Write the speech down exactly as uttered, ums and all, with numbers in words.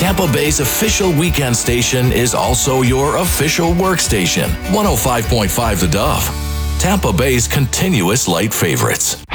Tampa Bay's official weekend station is also your official workstation. one oh five point five The Dove, Tampa Bay's continuous light favorites.